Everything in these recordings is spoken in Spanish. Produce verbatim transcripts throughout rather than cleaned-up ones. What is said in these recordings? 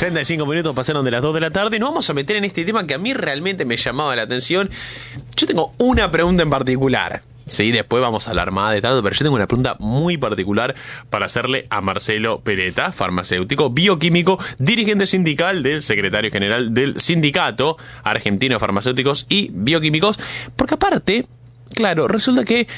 sesenta y cinco minutos pasaron de las dos de la tarde y nos vamos a meter en este tema que a mí realmente me llamaba la atención. Yo tengo una pregunta en particular. Sí, después vamos a hablar más de tanto, pero yo tengo una pregunta muy particular para hacerle a Marcelo Peretta, farmacéutico, bioquímico, dirigente sindical del secretario general del Sindicato Argentino de Farmacéuticos y Bioquímicos, porque aparte, claro, resulta que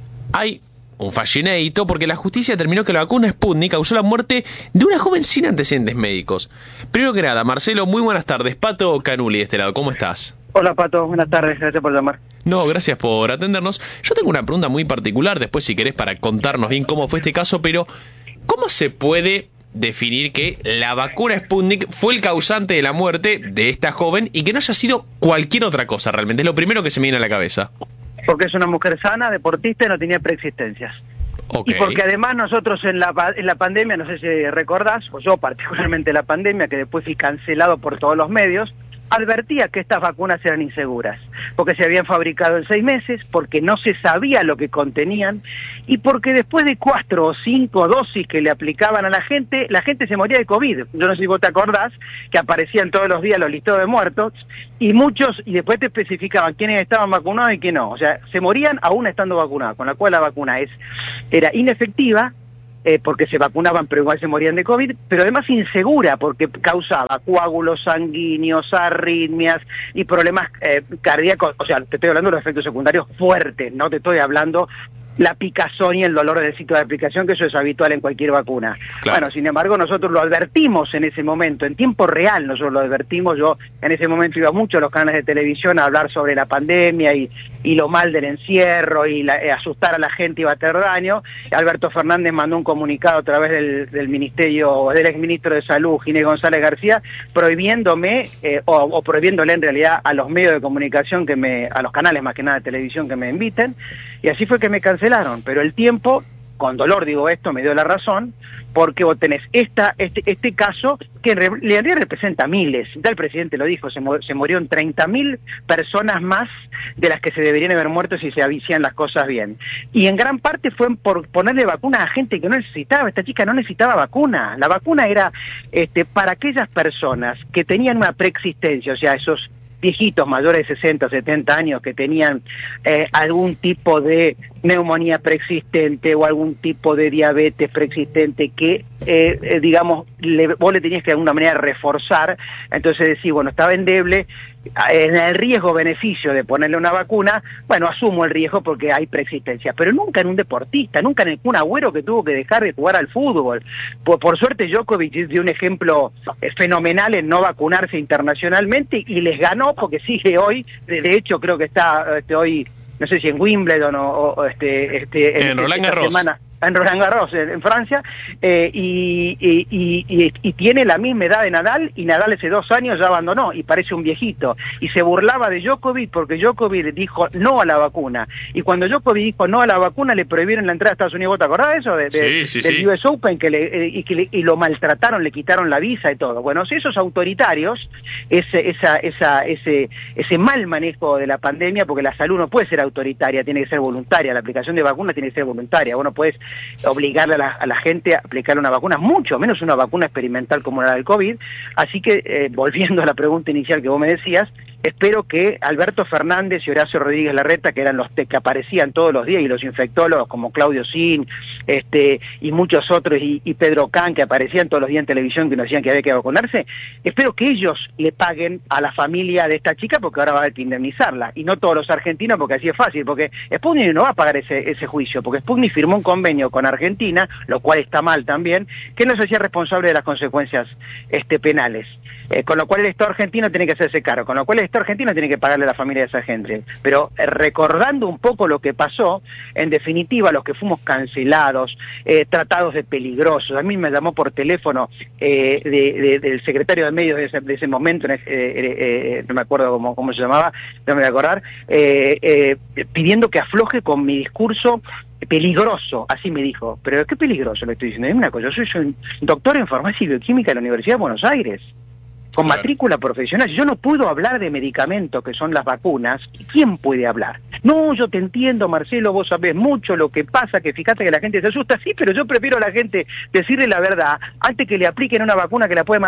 hay un fallineito porque la justicia determinó que la vacuna Sputnik causó la muerte de una joven sin antecedentes médicos. Primero que nada, Marcelo, muy buenas tardes. Pato Canuli de este lado, ¿cómo estás? Hola Pato, buenas tardes, gracias por llamar. No, gracias por atendernos. Yo tengo una pregunta muy particular, después si querés para contarnos bien cómo fue este caso, pero ¿cómo se puede definir que la vacuna Sputnik fue el causante de la muerte de esta joven y que no haya sido cualquier otra cosa realmente? Es lo primero que se me viene a la cabeza. Porque es una mujer sana, deportista y no tenía preexistencias. Okay. Y porque además nosotros en la, en la pandemia, no sé si recordás, o yo particularmente la pandemia, que después fui cancelado por todos los medios, advertía que estas vacunas eran inseguras, porque se habían fabricado en seis meses, porque no se sabía lo que contenían, y porque después de cuatro o cinco dosis que le aplicaban a la gente, la gente se moría de COVID. Yo no sé si vos te acordás que aparecían todos los días los listados de muertos, y muchos, y después te especificaban quiénes estaban vacunados y quién no. O sea, se morían aún estando vacunados, con la cual la vacuna es era inefectiva, Eh, porque se vacunaban pero igual se morían de COVID, pero además insegura porque causaba coágulos sanguíneos, arritmias y problemas eh, cardíacos. O sea, te estoy hablando de los efectos secundarios fuertes, no te estoy hablando la picazón y el dolor del sitio de aplicación, que eso es habitual en cualquier vacuna. Claro. Bueno, sin embargo, nosotros lo advertimos en ese momento, en tiempo real nosotros lo advertimos. Yo en ese momento iba mucho a los canales de televisión a hablar sobre la pandemia y, y lo mal del encierro y la, eh, asustar a la gente iba a hacer daño. Alberto Fernández mandó un comunicado a través del, del ministerio, del exministro de Salud, Ginés González García, prohibiéndome, eh, o, o prohibiéndole en realidad a los medios de comunicación, que me, a los canales más que nada de televisión que me inviten, y así fue que me cancelaron. Pero el tiempo, con dolor digo esto, me dio la razón, porque vos tenés esta, este, este caso que en realidad representa miles. Ya el presidente lo dijo, se, se murieron treinta mil personas más de las que se deberían haber muerto si se hacían las cosas bien. Y en gran parte fue por ponerle vacunas a gente que no necesitaba. Esta chica no necesitaba vacuna. La vacuna era este, para aquellas personas que tenían una preexistencia, o sea, esos viejitos mayores de sesenta, setenta años que tenían eh, algún tipo de neumonía preexistente o algún tipo de diabetes preexistente que, eh, eh, digamos, le, vos le tenías que de alguna manera reforzar. Entonces decís, bueno, estaba endeble, en el riesgo-beneficio de ponerle una vacuna, bueno, asumo el riesgo porque hay preexistencia, pero nunca en un deportista, nunca en un Agüero que tuvo que dejar de jugar al fútbol. Por, por suerte Djokovic dio un ejemplo eh, fenomenal en no vacunarse internacionalmente y les ganó porque sigue hoy, de, de hecho creo que está este, hoy, no sé si en Wimbledon o, o este, este en, en Roland Garros. Semana, en Roland Garros, en, en Francia, eh, y, y, y, y, y tiene la misma edad de Nadal, y Nadal hace dos años ya abandonó, y parece un viejito, y se burlaba de Djokovic porque Djokovic dijo no a la vacuna, y cuando Djokovic dijo no a la vacuna le prohibieron la entrada a Estados Unidos. ¿Te acordás de eso? De, de, sí, sí, del sí. U S Open, que le, eh, y, que le, y lo maltrataron, le quitaron la visa y todo. Bueno, si esos autoritarios, ese, esa, esa, ese, ese mal manejo de la pandemia, porque la salud no puede ser autoritaria, tiene que ser voluntaria, la aplicación de vacunas tiene que ser voluntaria. Vos no podés obligarle a la, a la gente a aplicar una vacuna, mucho menos una vacuna experimental como la del COVID. Así que, eh, volviendo a la pregunta inicial que vos me decías, espero que Alberto Fernández y Horacio Rodríguez Larreta, que eran los que aparecían todos los días, y los infectólogos como Claudio Sin, este, y muchos otros, y, y Pedro Can, que aparecían todos los días en televisión que nos decían que había que vacunarse, espero que ellos le paguen a la familia de esta chica, porque ahora va a haber que indemnizarla, y no todos los argentinos, porque así es fácil, porque Sputnik no va a pagar ese, ese juicio, porque Sputnik firmó un convenio con Argentina, lo cual está mal también, que no se hacía responsable de las consecuencias este, penales. Eh, con lo cual el Estado argentino tiene que hacerse cargo, con lo cual el Estado argentino tiene que pagarle a la familia de esa gente. Pero eh, recordando un poco lo que pasó, en definitiva, los que fuimos cancelados, eh, tratados de peligrosos. A mí me llamó por teléfono eh, de, de, del secretario de medios de ese, de ese momento, eh, eh, eh, no me acuerdo cómo, cómo se llamaba, no me voy a acordar, eh, eh, pidiendo que afloje con mi discurso peligroso, así me dijo. Pero ¿qué peligroso le estoy diciendo? Dime una cosa, yo soy, soy un doctor en farmacia y bioquímica de la Universidad de Buenos Aires, con claro. matrícula profesional. Yo no puedo hablar de medicamentos que son las vacunas. ¿Quién puede hablar? No, yo te entiendo, Marcelo, vos sabés mucho lo que pasa, que fíjate que la gente se asusta. Sí, pero yo prefiero a la gente decirle la verdad antes que le apliquen una vacuna que la puede matar.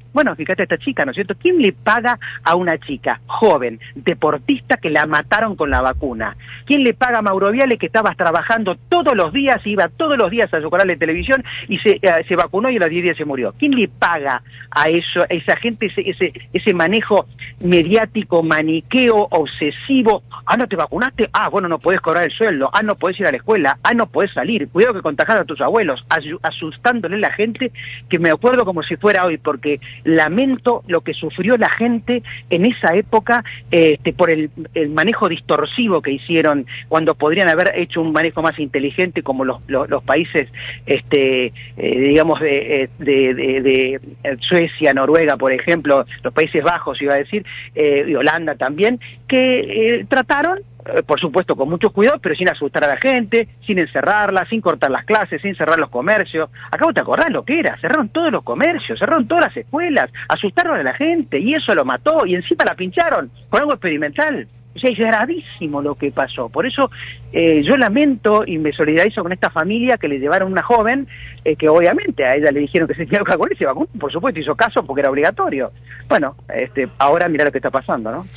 Bueno, fíjate esta chica, ¿no es cierto? ¿Quién le paga a una chica joven, deportista, que la mataron con la vacuna? ¿Quién le paga a Mauro Viale, que estaba trabajando todos los días, iba todos los días a su canal de televisión y se, eh, se vacunó y a los diez días se murió? ¿Quién le paga a eso, a esa gente, ese, ese, ese manejo mediático, maniqueo, obsesivo? Ah, ¿no te vacunaste? Ah, bueno, no podés cobrar el sueldo. Ah, no podés ir a la escuela. Ah, no podés salir. Cuidado que contagias a tus abuelos. Asustándole a la gente, que me acuerdo como si fuera hoy, porque lamento lo que sufrió la gente en esa época este, por el, el manejo distorsivo que hicieron, cuando podrían haber hecho un manejo más inteligente, como los, los, los países, este, eh, digamos, de, de, de, de Suecia, Noruega, por ejemplo, los Países Bajos, iba a decir, eh, y Holanda también, que eh, trataron, por supuesto con mucho cuidado, pero sin asustar a la gente, sin encerrarla, sin cortar las clases, sin cerrar los comercios. Acabo te acordás lo que era, cerraron todos los comercios, cerraron todas las escuelas, asustaron a la gente y eso lo mató y encima la pincharon con algo experimental. O sea, es gravísimo lo que pasó. Por eso eh, yo lamento y me solidarizo con esta familia que le llevaron una joven, eh, que obviamente a ella le dijeron que se tenía que vacunar y se vacunó, por supuesto, hizo caso porque era obligatorio. Bueno, este, ahora mira lo que está pasando, ¿no?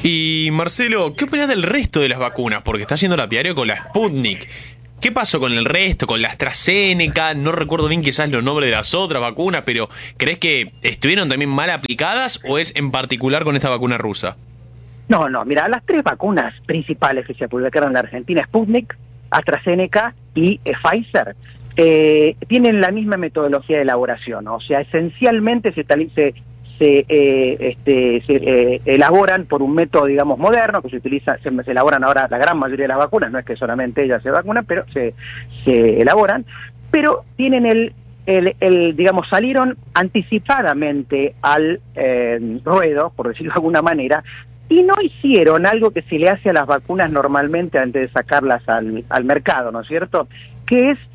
Y Marcelo, ¿qué opinas del resto de las vacunas? Porque está yendo lapidario con la Sputnik. ¿Qué pasó con el resto? Con la AstraZeneca, no recuerdo bien quizás los nombres de las otras vacunas, pero ¿crees que estuvieron también mal aplicadas o es en particular con esta vacuna rusa? No, no, mira, las tres vacunas principales que se publicaron en la Argentina, Sputnik, AstraZeneca y eh, Pfizer, eh, tienen la misma metodología de elaboración, ¿no? O sea, esencialmente se, se, se, eh, este, se eh, elaboran por un método, digamos, moderno, que se utiliza, se, se elaboran ahora la gran mayoría de las vacunas, no es que solamente ellas se vacunan, pero se, se elaboran, pero tienen el El, el, digamos, salieron anticipadamente al eh, ruedo, por decirlo de alguna manera, y no hicieron algo que se le hace a las vacunas normalmente antes de sacarlas al, al mercado, ¿no es cierto? Que es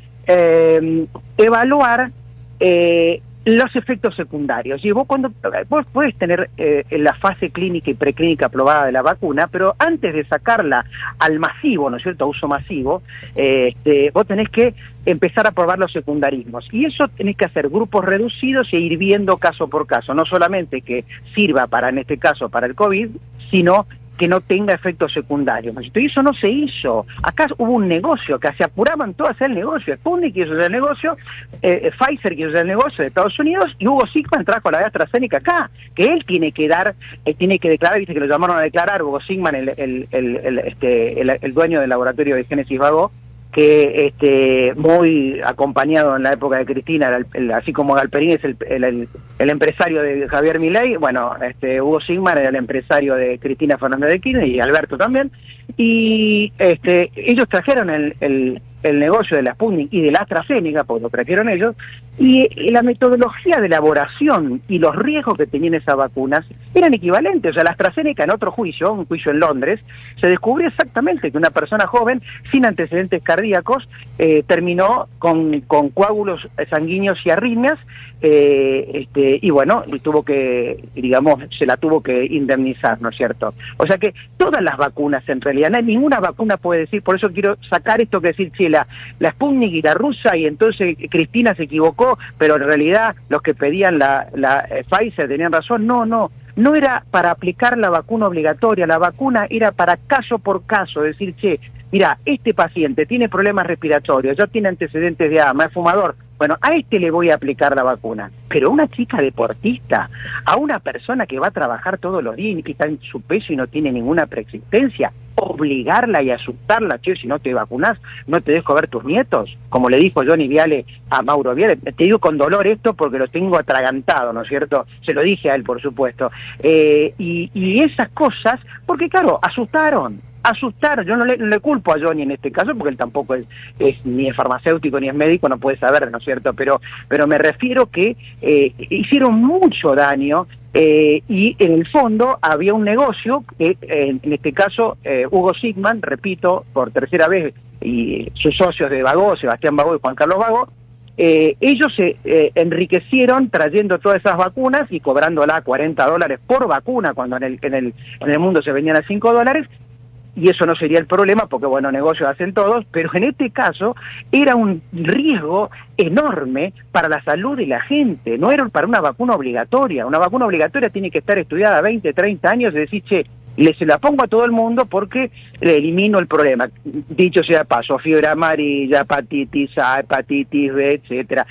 eh, evaluar eh, los efectos secundarios. Y vos cuando vos podés tener eh, la fase clínica y preclínica aprobada de la vacuna, pero antes de sacarla al masivo, ¿no es cierto?, a uso masivo, eh, este, vos tenés que empezar a probar los secundarismos. Y eso tenés que hacer grupos reducidos e ir viendo caso por caso. No solamente que sirva para, en este caso, para el COVID, sino que no tenga efectos secundarios. Y eso no se hizo. Acá hubo un negocio, que se apuraban todos a hacer el negocio. Sputnik quiso hacer el negocio, eh, Pfizer quiso hacer el negocio de Estados Unidos, y Hugo Sigman trajo la de AstraZeneca acá, que él tiene que dar, eh, tiene que declarar, viste que lo llamaron a declarar, Hugo Sigman, el, el, el, el, este, el, el dueño del laboratorio de Génesis Vago, que este muy acompañado en la época de Cristina, el, el, así como Galperín es el, el, el, el empresario de Javier Milei, bueno, este Hugo Sigman era el empresario de Cristina Fernández de Kirchner y Alberto también, y este ellos trajeron el, el, el negocio de la Sputnik y de la AstraZeneca, porque lo trajeron ellos, y la metodología de elaboración y los riesgos que tenían esas vacunas eran equivalentes. O sea, la AstraZeneca, en otro juicio, un juicio en Londres, se descubrió exactamente que una persona joven sin antecedentes cardíacos eh, terminó con, con coágulos sanguíneos y arritmias, eh, este, y bueno, y tuvo que, digamos, se la tuvo que indemnizar, ¿no es cierto? O sea que todas las vacunas, en realidad, no hay ninguna vacuna puede decir, por eso quiero sacar esto que decir, sí, la, la Sputnik y la rusa, y entonces Cristina se equivocó, pero en realidad los que pedían la, la eh, Pfizer tenían razón. No, no, no era para aplicar la vacuna obligatoria, la vacuna era para caso por caso, decir, che, mira, este paciente tiene problemas respiratorios, ya tiene antecedentes de asma, es fumador, bueno, a este le voy a aplicar la vacuna. Pero a una chica deportista, a una persona que va a trabajar todos los días y que está en su peso y no tiene ninguna preexistencia, obligarla y asustarla, che, si no te vacunás, no te dejo ver tus nietos, como le dijo Johnny Viale a Mauro Viale. Te digo con dolor esto porque lo tengo atragantado, ¿no es cierto? Se lo dije a él, por supuesto. Eh, y, y esas cosas, porque claro, asustaron. Asustar, yo no le, no le culpo a Johnny en este caso, porque él tampoco es, es ni es farmacéutico ni es médico, no puede saber, ¿no es cierto? Pero, pero me refiero que eh, hicieron mucho daño, eh, y en el fondo había un negocio que, eh, en este caso, eh, Hugo Sigman, repito, por tercera vez, y sus socios de Vago, Sebastián Vago y Juan Carlos Vago, Eh, ellos se eh, enriquecieron trayendo todas esas vacunas y cobrándola cuarenta dólares por vacuna, cuando en el, en el, en el mundo se vendían a cinco dólares, y eso no sería el problema, porque bueno, negocios hacen todos, pero en este caso era un riesgo enorme para la salud de la gente, no era para una vacuna obligatoria. Una vacuna obligatoria tiene que estar estudiada veinte, treinta años y decir, che, le se la pongo a todo el mundo porque le elimino el problema. Dicho sea de paso, fiebre amarilla, hepatitis A, hepatitis B, etcétera,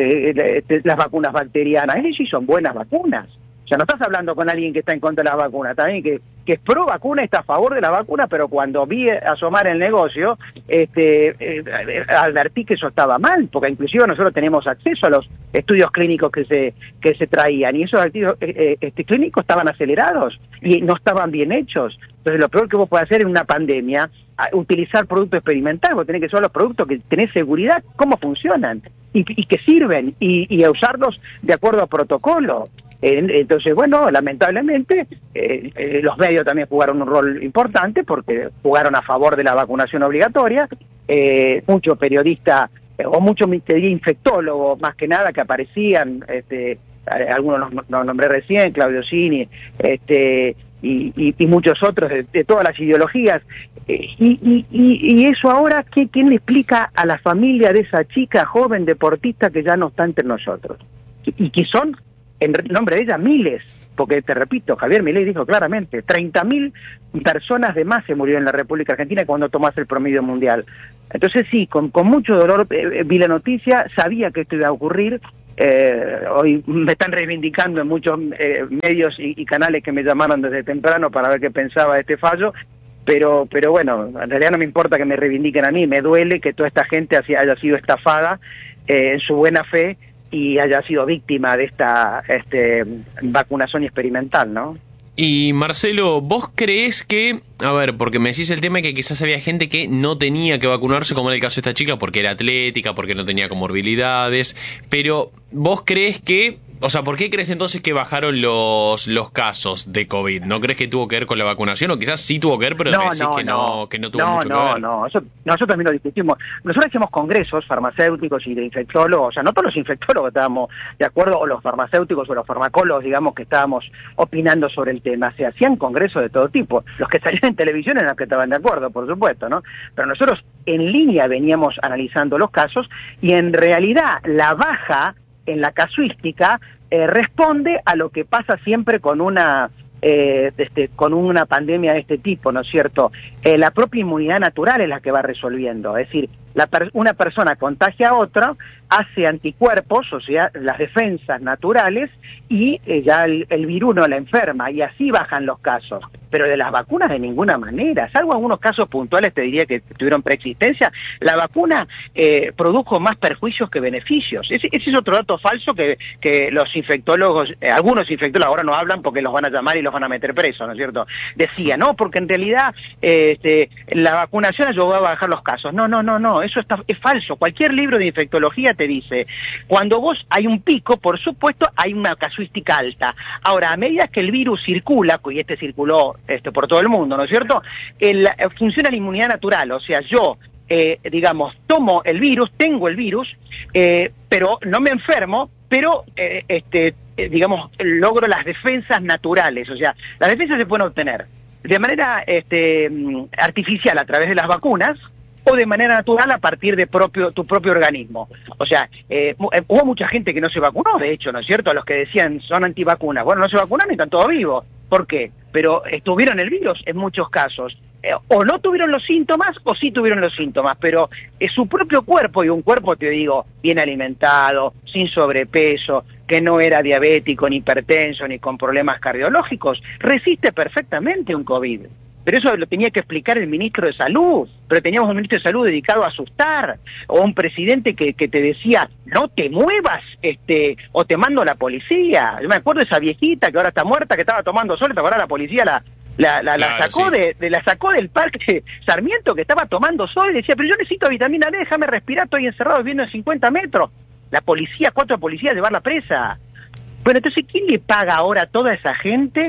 eh, las vacunas bacterianas, esas sí son buenas vacunas. O sea, no estás hablando con alguien que está en contra de las vacunas, también que, que es pro vacuna, está a favor de la vacuna, pero cuando vi asomar el negocio, este, eh, advertí que eso estaba mal, porque inclusive nosotros tenemos acceso a los estudios clínicos que se que se traían, y esos estudios eh, este, clínicos estaban acelerados y no estaban bien hechos. Entonces lo peor que vos podés hacer en una pandemia, utilizar productos experimentales, vos tenés que usar los productos que tenés seguridad, cómo funcionan, y, y que sirven, y, y a usarlos de acuerdo a protocolo. Entonces, bueno, lamentablemente eh, eh, los medios también jugaron un rol importante porque jugaron a favor de la vacunación obligatoria. Eh, muchos periodistas, eh, o muchos infectólogos más que nada que aparecían, este, algunos los, los nombré recién, Claudio Cini, este, y, y, y muchos otros de, de todas las ideologías. Eh, y, y, y eso ahora, ¿qué, ¿quién le explica a la familia de esa chica joven deportista que ya no está entre nosotros? Y, y que son, en nombre de ella, miles, porque te repito, Javier Milei dijo claramente, treinta mil personas de más se murieron en la República Argentina cuando tomás el promedio mundial. Entonces sí, con, con mucho dolor eh, vi la noticia, sabía que esto iba a ocurrir, eh, hoy me están reivindicando en muchos eh, medios y, y canales que me llamaron desde temprano para ver qué pensaba de este fallo, pero pero bueno, en realidad no me importa que me reivindiquen a mí, me duele que toda esta gente haya sido estafada eh, en su buena fe, y haya sido víctima de esta este, vacunación experimental, ¿no? Y Marcelo, ¿vos creés que, a ver, porque me decís el tema de que quizás había gente que no tenía que vacunarse, como en el caso de esta chica, porque era atlética, porque no tenía comorbilidades, pero ¿vos creés que, o sea, por qué crees entonces que bajaron los los casos de COVID? ¿No crees que tuvo que ver con la vacunación? O quizás sí tuvo que ver, pero no, me decís no, que no, no, que no tuvo no, mucho no, que ver. No, no, eso, nosotros también lo discutimos. Nosotros hacemos congresos farmacéuticos y de infectólogos, o sea, no todos los infectólogos estábamos de acuerdo, o los farmacéuticos o los farmacólogos, digamos, que estábamos opinando sobre el tema. Se hacían congresos de todo tipo. Los que salían en televisión eran los que estaban de acuerdo, por supuesto, ¿no? Pero nosotros en línea veníamos analizando los casos y en realidad la baja en la casuística Eh, responde a lo que pasa siempre con una eh, este, con una pandemia de este tipo, ¿no es cierto? Eh, la propia inmunidad natural es la que va resolviendo, es decir, la per una persona contagia a otra, hace anticuerpos, o sea, las defensas naturales, y eh, ya el, el virus no la enferma, y así bajan los casos. Pero de las vacunas de ninguna manera, salvo algunos casos puntuales, te diría que tuvieron preexistencia, la vacuna eh, produjo más perjuicios que beneficios. Ese, ese es otro dato falso que, que los infectólogos, eh, algunos infectólogos ahora no hablan porque los van a llamar y los van a meter presos, ¿no es cierto? Decía, no, porque en realidad eh, este, la vacunación ayudó a bajar los casos. No, no, no, no, eso está, es falso. Cualquier libro de infectología te dice, cuando vos hay un pico, por supuesto, hay una casuística alta. Ahora, a medida que el virus circula, y este circuló este, por todo el mundo, ¿no es cierto? El, funciona la inmunidad natural, o sea, yo, eh, digamos, tomo el virus, tengo el virus, eh, pero no me enfermo, pero, eh, este, eh, digamos, logro las defensas naturales, o sea, las defensas se pueden obtener de manera este, artificial a través de las vacunas, o de manera natural a partir de propio tu propio organismo. O sea, eh, hubo mucha gente que no se vacunó, de hecho, ¿no es cierto? Los que decían son antivacunas. Bueno, no se vacunaron y están todos vivos. ¿Por qué? Pero tuvieron el virus en muchos casos. Eh, o no tuvieron los síntomas o sí tuvieron los síntomas, pero es su propio cuerpo, y un cuerpo, te digo, bien alimentado, sin sobrepeso, que no era diabético, ni hipertenso, ni con problemas cardiológicos, resiste perfectamente un COVID. Pero eso lo tenía que explicar el ministro de Salud, pero teníamos un ministro de Salud dedicado a asustar, o un presidente que, que te decía, no te muevas, este, o te mando a la policía. Yo me acuerdo de esa viejita que ahora está muerta, que estaba tomando sol, ¿te acuerdas? La policía la, la, la, claro, la sacó sí. de, de la sacó del parque Sarmiento, que estaba tomando sol, y decía, pero yo necesito vitamina D, déjame respirar, estoy encerrado viviendo en cincuenta metros. La policía, cuatro policías, llevarla presa. Bueno, entonces, ¿quién le paga ahora a toda esa gente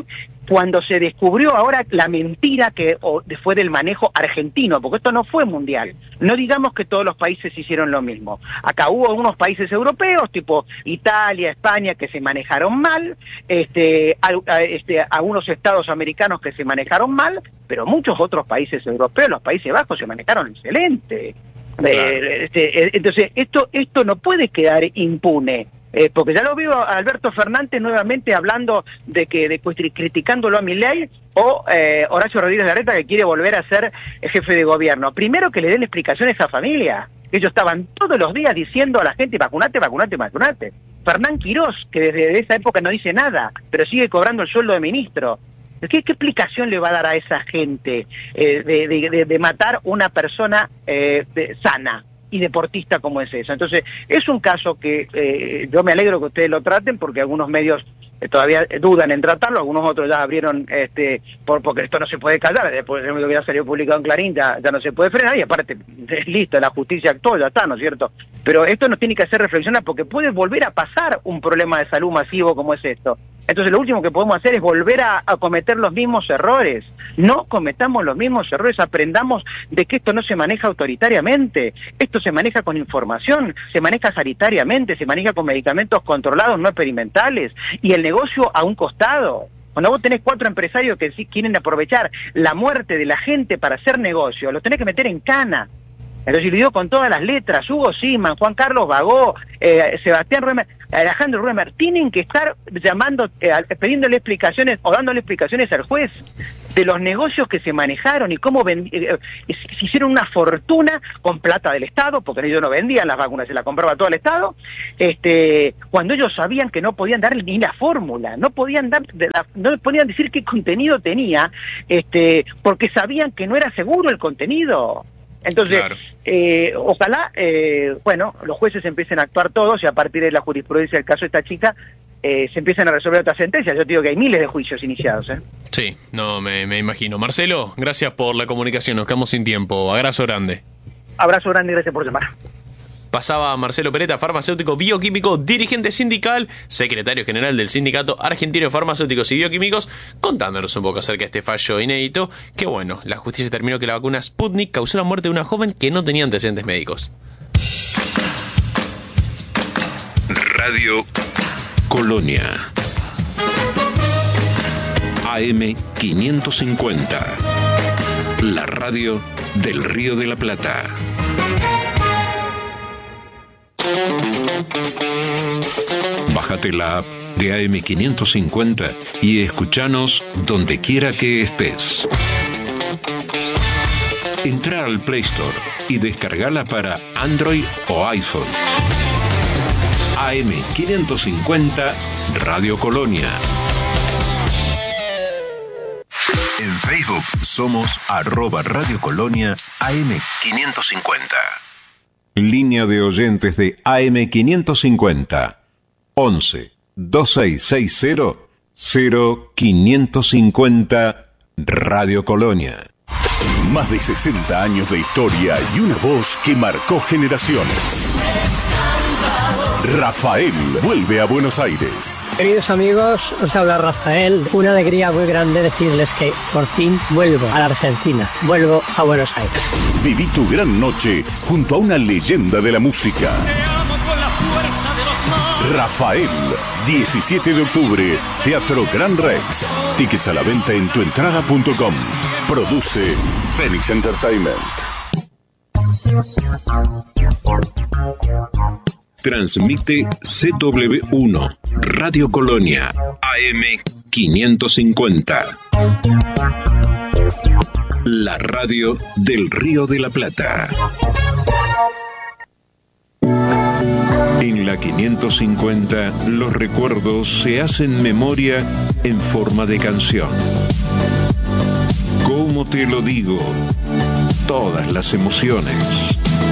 cuando se descubrió ahora la mentira que fue del manejo argentino, porque esto no fue mundial. No digamos que todos los países hicieron lo mismo. Acá hubo algunos países europeos, tipo Italia, España, que se manejaron mal, este, a, a, este, algunos estados americanos que se manejaron mal, pero muchos otros países europeos, los Países Bajos, se manejaron excelente. Claro. Eh, este, entonces, esto, esto no puede quedar impune. Eh, porque ya lo veo a Alberto Fernández nuevamente hablando de que de, pues, criticándolo a Milei, o eh, Horacio Rodríguez Larreta, que quiere volver a ser jefe de gobierno. Primero, que le den explicaciones a esa familia. Ellos estaban todos los días diciendo a la gente: vacunate, vacunate, vacunate. Fernán Quirós, que desde esa época no dice nada, pero sigue cobrando el sueldo de ministro. ¿Qué, qué explicación le va a dar a esa gente eh, de, de, de, de matar una persona eh, de, sana y deportista como es eso? Entonces, es un caso que eh, yo me alegro que ustedes lo traten, porque algunos medios eh, todavía dudan en tratarlo, algunos otros ya abrieron, este por porque esto no se puede callar, después de lo que ya salió publicado en Clarín, ya, ya no se puede frenar, y aparte, es listo, la justicia actuó, ya está, ¿no es cierto? Pero esto nos tiene que hacer reflexionar, porque puede volver a pasar un problema de salud masivo como es esto. Entonces, lo último que podemos hacer es volver a, a cometer los mismos errores. No cometamos los mismos errores, aprendamos de que esto no se maneja autoritariamente, esto se maneja con información, se maneja sanitariamente, se maneja con medicamentos controlados, no experimentales, y el negocio a un costado. Cuando vos tenés cuatro empresarios que sí quieren aprovechar la muerte de la gente para hacer negocio, los tenés que meter en cana. Entonces, lo digo con todas las letras: Hugo Siman, Juan Carlos Bagó, eh, Sebastián Ruemer, Alejandro Ruemer, tienen que estar llamando, eh, pidiéndole explicaciones o dándole explicaciones al juez de los negocios que se manejaron y cómo eh, se hicieron una fortuna con plata del Estado, porque ellos no vendían las vacunas, se las compraba todo el Estado, este, cuando ellos sabían que no podían dar ni la fórmula, no podían dar, la, no podían decir qué contenido tenía, este, porque sabían que no era seguro el contenido. Entonces, claro. eh, ojalá, eh, bueno, los jueces empiecen a actuar todos, y a partir de la jurisprudencia del caso de esta chica, eh, se empiezan a resolver otras sentencias. Yo te digo que hay miles de juicios iniciados, ¿eh? Sí, no, me, me imagino. Marcelo, gracias por la comunicación, nos quedamos sin tiempo. Abrazo grande. Abrazo grande y gracias por llamar. Pasaba Marcelo Peretta, farmacéutico bioquímico, dirigente sindical, secretario general del Sindicato Argentino de Farmacéuticos y Bioquímicos, contándonos un poco acerca de este fallo inédito, que bueno, la justicia determinó que la vacuna Sputnik causó la muerte de una joven que no tenía antecedentes médicos. Radio Colonia A M quinientos cincuenta, la radio del Río de la Plata. Bájate la app de A M quinientos cincuenta y escuchanos donde quiera que estés. Entra al Play Store y descargala para Android o iPhone. A M quinientos cincuenta Radio Colonia. En Facebook somos arroba Radio Colonia A M quinientos cincuenta. Línea de oyentes de A M quinientos cincuenta. once, veintiséis sesenta, cero quinientos cincuenta Radio Colonia. Más de sesenta años de historia y una voz que marcó generaciones. Rafael vuelve a Buenos Aires. Queridos amigos, os habla Rafael. Una alegría muy grande decirles que por fin vuelvo a la Argentina. Vuelvo a Buenos Aires. Viví tu gran noche junto a una leyenda de la música. Te amo con la fuerza de los mares. Rafael, diecisiete de octubre, Teatro Gran Rex. Tickets a la venta en tuentrada punto com. Produce Phoenix Entertainment. Transmite C W uno, Radio Colonia, A M quinientos cincuenta. La radio del Río de la Plata. En la quinientos cincuenta, los recuerdos se hacen memoria en forma de canción. ¿Cómo te lo digo? Todas las emociones.